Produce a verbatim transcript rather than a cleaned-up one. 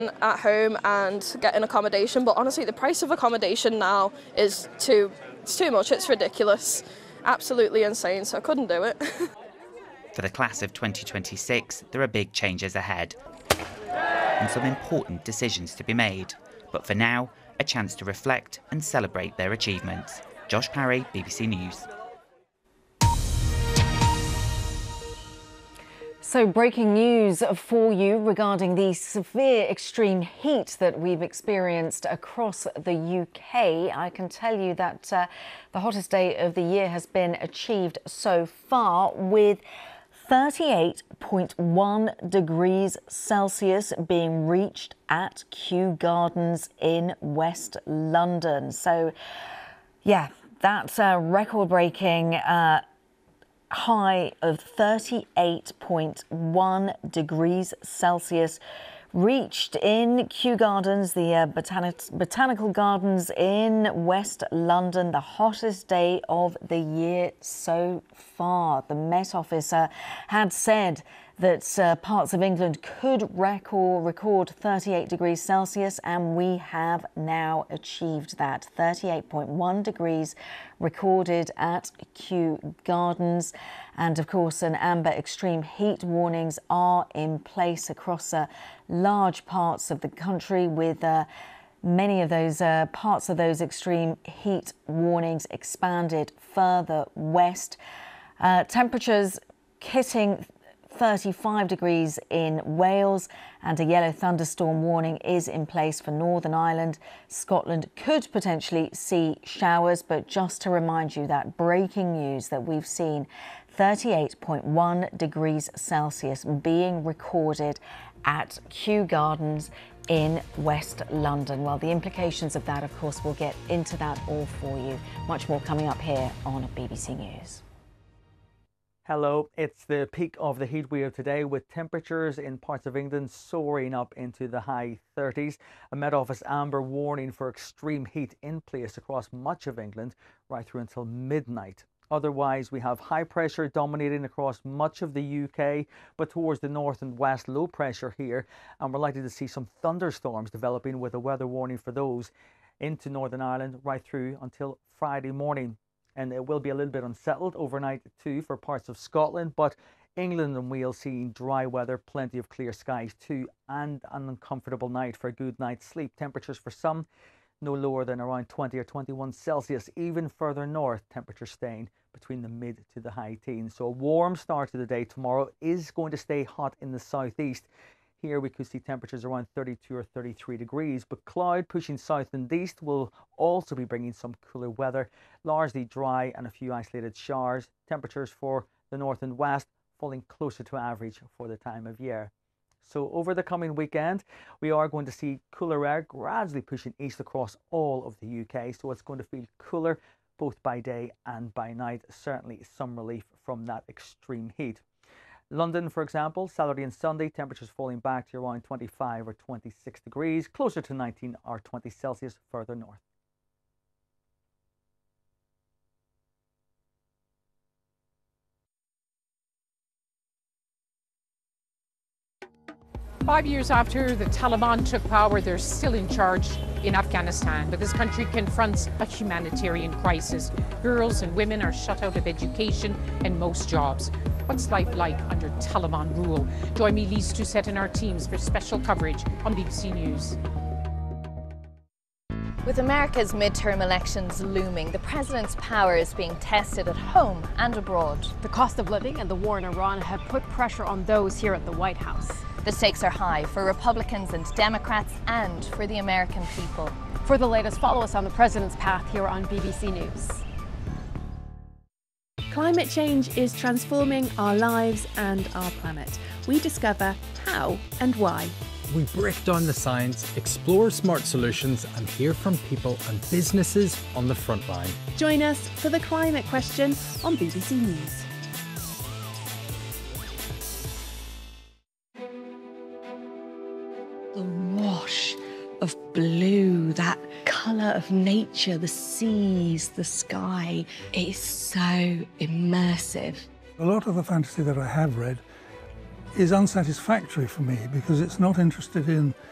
at home and getting accommodation, but honestly the price of accommodation now is too it's too much. It's ridiculous, absolutely insane, so I couldn't do it. For the class of twenty twenty-six, there are big changes ahead and some important decisions to be made, but for now, a chance to reflect and celebrate their achievements. Josh Parry, B B C News. So breaking news for you regarding the severe extreme heat that we've experienced across the U K. I can tell you that uh, the hottest day of the year has been achieved so far, with thirty-eight point one degrees Celsius being reached at Kew Gardens in West London. So, yeah, that's a record-breaking uh, high of thirty-eight point one degrees Celsius reached in Kew Gardens, the uh, botanic botanical gardens in West London, the hottest day of the year so far. The Met Office uh, had said that uh, parts of England could record, record thirty-eight degrees Celsius, and we have now achieved that. thirty-eight point one degrees recorded at Kew Gardens. And of course, an amber extreme heat warnings are in place across uh, large parts of the country, with uh, many of those uh, parts of those extreme heat warnings expanded further west. Uh, temperatures hitting thirty-five degrees in Wales, and a yellow thunderstorm warning is in place for Northern Ireland. Scotland could potentially see showers, but just to remind you that breaking news that we've seen thirty-eight point one degrees Celsius being recorded at Kew Gardens in West London. Well, the implications of that, of course, we'll get into that all for you. Much more coming up here on B B C News. Hello, it's the peak of the heat wave today, with temperatures in parts of England soaring up into the high thirties. A Met Office amber warning for extreme heat in place across much of England right through until midnight. Otherwise, we have high pressure dominating across much of the U K, but towards the north and west, low pressure here, and we're likely to see some thunderstorms developing, with a weather warning for those into Northern Ireland right through until Friday morning. And it will be a little bit unsettled overnight too for parts of Scotland, but England and Wales seeing dry weather, plenty of clear skies too, and an uncomfortable night for a good night's sleep. Temperatures for some no lower than around twenty or twenty-one Celsius. Even further north, temperatures staying between the mid to the high teens. So a warm start to the day tomorrow is going to stay hot in the southeast. Here we could see temperatures around thirty-two or thirty-three degrees, but cloud pushing south and east will also be bringing some cooler weather, largely dry and a few isolated showers. Temperatures for the north and west falling closer to average for the time of year. So over the coming weekend, we are going to see cooler air gradually pushing east across all of the U K. So it's going to feel cooler both by day and by night. Certainly some relief from that extreme heat. London, for example, Saturday and Sunday, temperatures falling back to around twenty-five or twenty-six degrees, closer to nineteen or twenty Celsius further north. Five years after the Taliban took power, they're still in charge in Afghanistan, but this country confronts a humanitarian crisis. Girls and women are shut out of education and most jobs. What's life like under Taliban rule? Join me, Lise Doucette, and our teams for special coverage on B B C News. With America's midterm elections looming, the president's power is being tested at home and abroad. The cost of living and the war in Iran have put pressure on those here at the White House. The stakes are high for Republicans and Democrats, and for the American people. For the latest, follow us on the president's path here on B B C News. Climate change is transforming our lives and our planet. We discover how and why. We break down the science, explore smart solutions, and hear from people and businesses on the front line. Join us for The Climate Question on B B C News. The wash of blue, that colour of nature, the seas, the sky, it is so immersive. A lot of the fantasy that I have read is unsatisfactory for me because it's not interested in